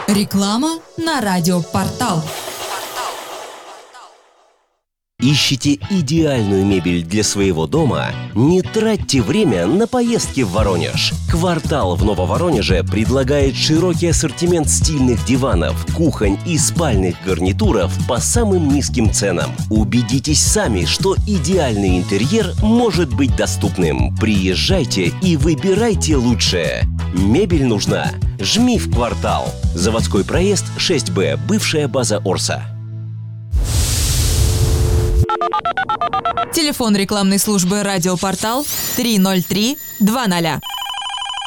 Реклама на радиопортал. Ищете идеальную мебель для своего дома? Не тратьте время на поездки в Воронеж. «Квартал» в Нововоронеже предлагает широкий ассортимент стильных диванов, кухонь и спальных гарнитуров по самым низким ценам. Убедитесь сами, что идеальный интерьер может быть доступным. Приезжайте и выбирайте лучшее. Мебель нужна? Жми в «Квартал». Заводской проезд 6Б, бывшая база Орса. Телефон рекламной службы «Радиопортал» 303 20.